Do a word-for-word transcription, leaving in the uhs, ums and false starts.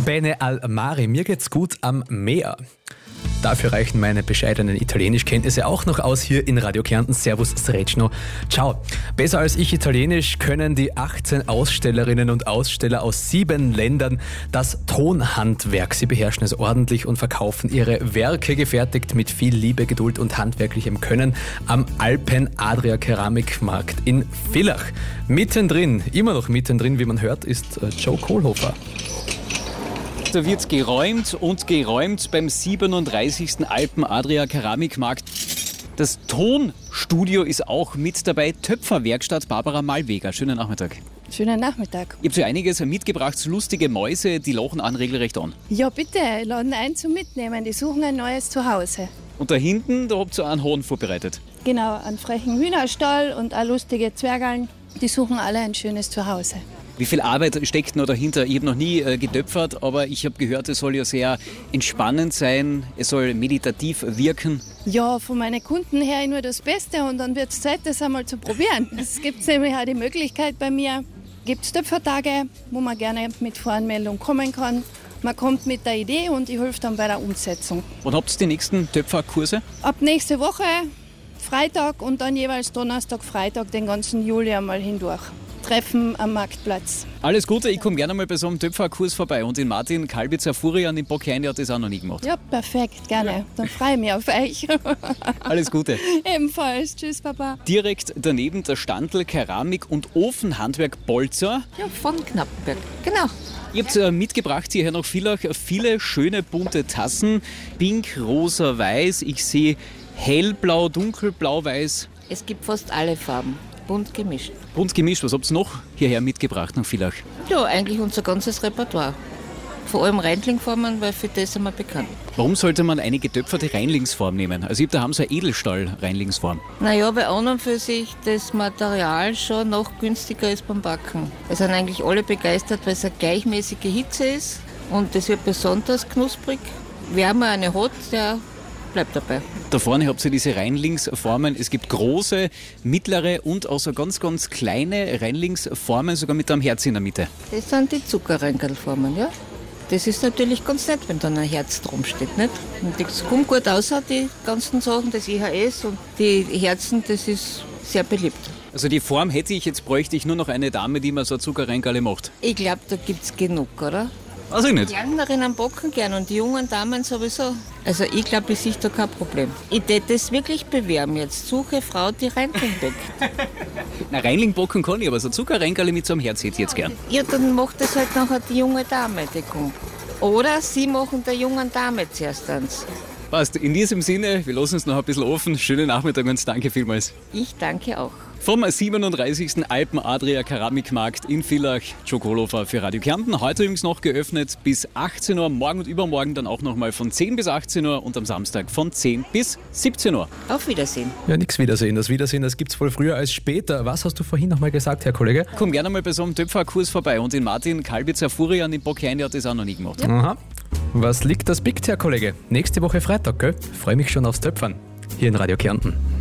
Bene al mare, mir geht's gut am Meer. Dafür reichen meine bescheidenen Italienischkenntnisse auch noch aus hier in Radio Kärnten. Servus, Srećno. Ciao. Besser als ich Italienisch können die achtzehn Ausstellerinnen und Aussteller aus sieben Ländern das Tonhandwerk. Sie beherrschen es ordentlich und verkaufen ihre Werke gefertigt mit viel Liebe, Geduld und handwerklichem Können am Alpen Adria Keramikmarkt in Villach. Mittendrin, immer noch mittendrin, wie man hört, ist Joe Kohlhofer. Da wird geräumt und geräumt beim siebenunddreißigsten Alpen Adria Keramikmarkt. Das Tonstudio ist auch mit dabei. Töpferwerkstatt Barbara Malweger. Schönen Nachmittag. Schönen Nachmittag. Ihr habt so einiges mitgebracht, lustige Mäuse, die lachen an regelrecht an. Ja bitte, laden ein zum Mitnehmen. Die suchen ein neues Zuhause. Und da hinten, da habt ihr einen Hahn vorbereitet. Genau, einen frechen Hühnerstall und auch lustige Zwergaln. Die suchen alle ein schönes Zuhause. Wie viel Arbeit steckt noch dahinter? Ich habe noch nie äh, getöpfert, aber ich habe gehört, es soll ja sehr entspannend sein, es soll meditativ wirken. Ja, von meinen Kunden her nur das Beste und dann wird es Zeit, das einmal zu probieren. Es gibt nämlich auch die Möglichkeit bei mir, gibt es Töpfertage, wo man gerne mit Voranmeldung kommen kann. Man kommt mit der Idee und ich helfe dann bei der Umsetzung. Wann habt ihr die nächsten Töpferkurse? Ab nächste Woche, Freitag und dann jeweils Donnerstag, Freitag den ganzen Juli einmal hindurch. Treffen am Marktplatz. Alles Gute, ich komme gerne mal bei so einem Töpferkurs vorbei. Und den Martin Kalbitzer Furian in Bockheim, der hat das auch noch nie gemacht. Ja, perfekt, gerne. Ja. Dann freue ich mich auf euch. Alles Gute. Ebenfalls. Tschüss, Papa. Direkt daneben der Standl Keramik- und Ofenhandwerk Bolzer. Ja, von Knappenberg, genau. Ihr habt äh, mitgebracht hierher nach Villach viele schöne bunte Tassen. Pink, rosa, weiß. Ich sehe hellblau, dunkelblau, weiß. Es gibt fast alle Farben. Bunt gemischt. Bunt gemischt, was habt ihr noch hierher mitgebracht nach Villach? Ja, eigentlich unser ganzes Repertoire. Vor allem Reinlingformen, weil für das sind wir bekannt. Warum sollte man eine getöpferte Reinlingsform nehmen? Also ich habe daheim so eine Edelstahl-Reinlingsform. Naja, weil an und für sich das Material schon noch günstiger ist beim Backen. Es sind eigentlich alle begeistert, weil es eine gleichmäßige Hitze ist und das wird besonders knusprig. Wer mal eine hat, der bleibt dabei. Da vorne habt ihr diese Reinlingsformen. Es gibt große, mittlere und auch so ganz, ganz kleine Reinlingsformen, sogar mit einem Herz in der Mitte. Das sind die Zuckerreinkelformen, ja. Das ist natürlich ganz nett, wenn da ein Herz drum steht, nicht? Und das kommt gut aus, die ganzen Sachen, das I H S und die Herzen, das ist sehr beliebt. Also die Form hätte ich, jetzt bräuchte ich nur noch eine Dame, die mir so Zuckerreinkerle macht. Ich glaube, da gibt es genug, oder? Weiß ich nicht. Die Gärtnerinnen backen gern und die jungen Damen sowieso. Also ich glaube, ich sehe da kein Problem. Ich würde das wirklich bewerben jetzt. Suche Frau, die Reinling backt. Na, Reinling backen kann ich, aber so Zuckerreinkerle mit so einem Herz hätte ich jetzt gern. Ja, dann macht das halt nachher die junge Dame, die kommt. Oder sie machen der jungen Dame zuerst eins. Passt. In diesem Sinne, wir lassen es noch ein bisschen offen. Schönen Nachmittag und danke vielmals. Ich danke auch. Vom siebenunddreißigsten Alpen Adria Keramikmarkt in Villach, Joe Kohlhofer für Radio Kärnten. Heute übrigens noch geöffnet bis achtzehn Uhr, morgen und übermorgen dann auch nochmal von zehn bis achtzehn Uhr und am Samstag von zehn bis siebzehn Uhr. Auf Wiedersehen. Ja, nichts Wiedersehen. Das Wiedersehen, das gibt's wohl früher als später. Was hast du vorhin nochmal gesagt, Herr Kollege? Komm gerne mal bei so einem Töpferkurs vorbei und den Martin Kalbitzer Furian in Bockheim, der hat das auch noch nie gemacht. Ja. Aha. Was liegt, das biegt, Herr Kollege. Nächste Woche Freitag, gell? Freue mich schon aufs Töpfern. Hier in Radio Kärnten.